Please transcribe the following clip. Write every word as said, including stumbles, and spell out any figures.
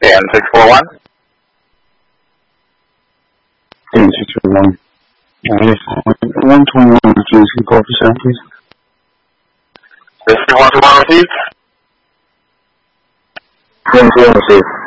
K N six four one. K N six four one. one twenty-one James Lee Coffee Shop, please. This is one to one received. one to one received.